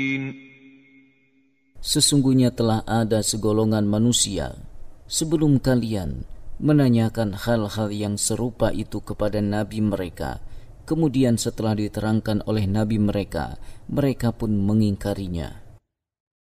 Sesungguhnya telah ada segolongan manusia sebelum kalian menanyakan hal-hal yang serupa itu kepada nabi mereka. Kemudian setelah diterangkan oleh nabi mereka, mereka pun mengingkarinya.